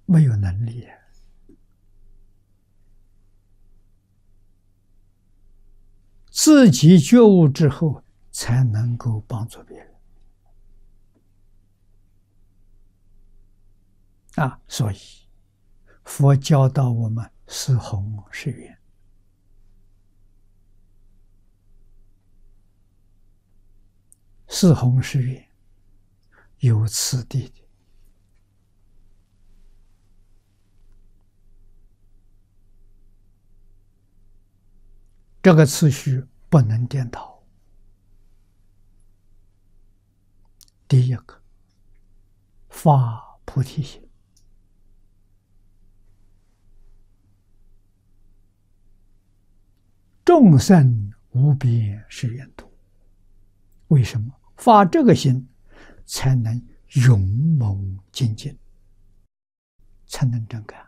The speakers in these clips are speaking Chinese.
没有能力，自己觉悟之后，才能够帮助别人啊。所以，佛教导我们是弘是愿。是弘是愿，有次第的。这个次序不能颠倒。第一个，发菩提心，众生无边誓愿度。为什么发这个心，才能勇猛精进，才能真干？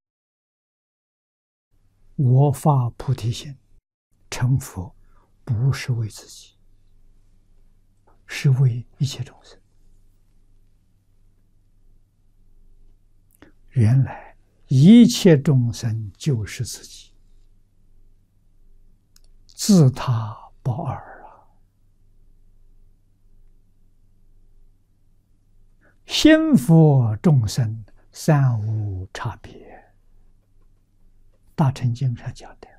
我发菩提心，成佛不是为自己，是为一切众生。原来一切众生就是自己，自他不二啊！心佛众生三无差别，大乘经上讲的。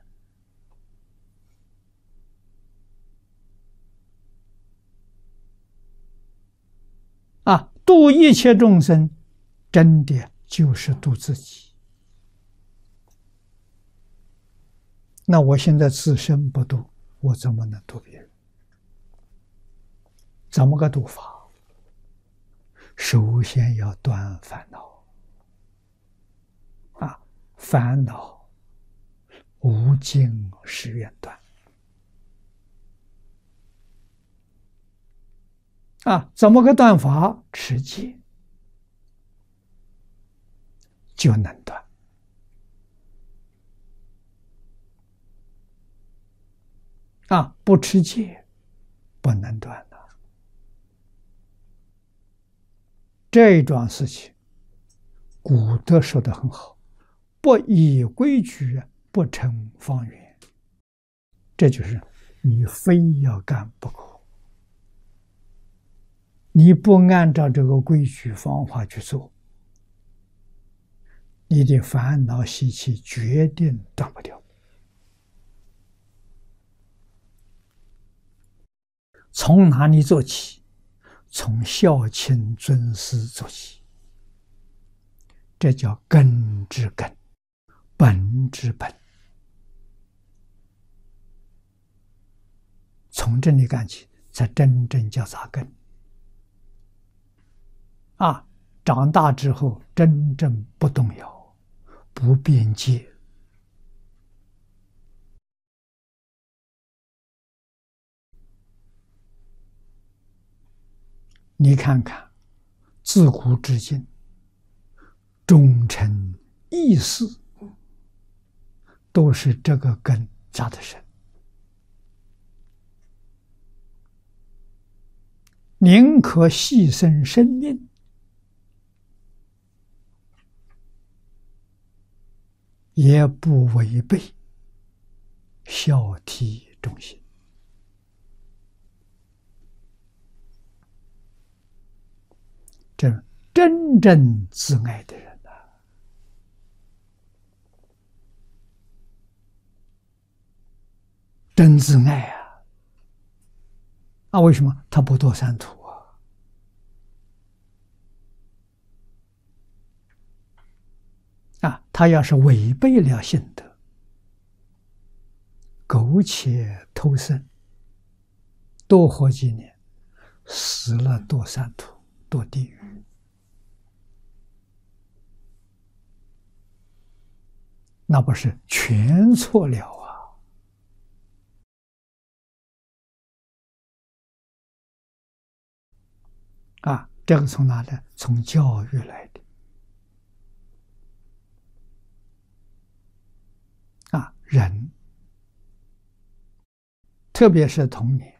度一切众生，真的就是度自己。那我现在自身不度，我怎么能度别人？怎么个度法？首先要断烦恼。烦恼无尽誓愿断。怎么个断法？持戒就能断。不持戒不能断的。这一桩事情，古德说得很好：不依规矩，不成方圆。这就是你非要干不可。你不按照这个规矩方法去做，你的烦恼习气决定断不掉。从哪里做起？从孝亲尊师做起。这叫根之根，本之本。从这里干起，才真正叫扎根。长大之后真正不动摇，不变戒。你看看，自古至今，忠臣义士都是这个根扎得深，宁可牺牲生命，也不违背孝悌忠信。这真正自爱的人真自爱为什么他不堕三途他要是违背了信德，苟且偷生，多活几年，死了堕三途，堕地狱。那不是全错了这个从哪来？从教育来的。人，特别是童年，